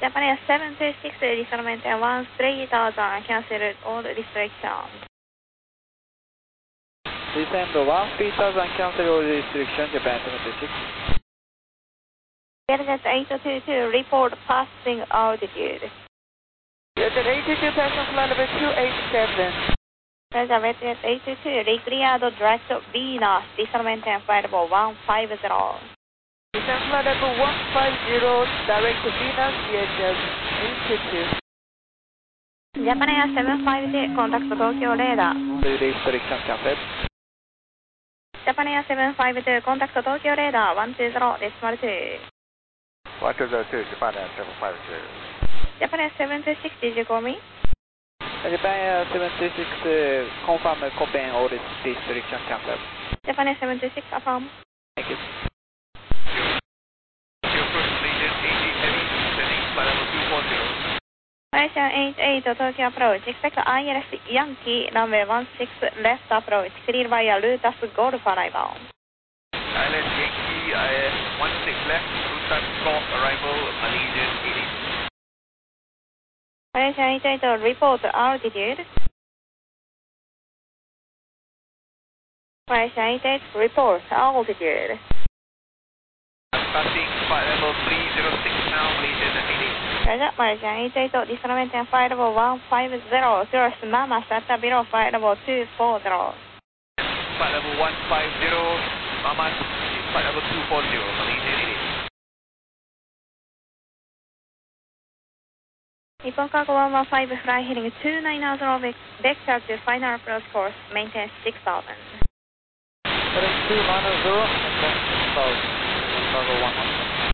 Japan 726, disarmament 13,000, cancel all restrictions. Descend 13,000, cancel all restrictions, Japan 726. Vietjet 822, report passing altitude. Vietjet 822, passing flight level 287. Vietjet 822, declared direct Venus, disarmament flight level 150. Descend flight level 150, direct Venus, Vietjet 822. Japan 750, contact Tokyo radar. Restriction cancelled. Japan 752, contact Tokyo radar 120.2. 120, Japan 752. Japan 726, did you call me? Japan 726, confirm copy all restriction cancelled. Japan 726, affirm. Thank you. Your first Malaysian 80 heavy, descending flight level 240. Malaysian 88, Tokyo approach. Expect ILS Yankee, runway 16 left approach. Clear via Lotus Golf arrival. ILS Yankee, IS 16 left, Lotus Golf arrival, Malaysian 88. Malaysian 88, report altitude. Malaysian 88, report altitude. Passing flight level 306 now, Malaysian 88. Roger, Malaysian 88, disarmament flight level 150, Cirrus Mama, SATA below flight level 240. Flight level 150, Mama, flight level 240, Malaysian 88. Nippon Cargo 115, fly heading 29 hours orbit, vector to final approach course, maintain 6000. Heading 290, maintain 6000. Cargo 115.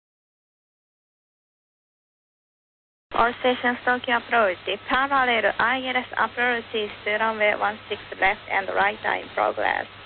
All stations Tokyo approach. The parallel ILS approaches to runway 16 left and right are in progress.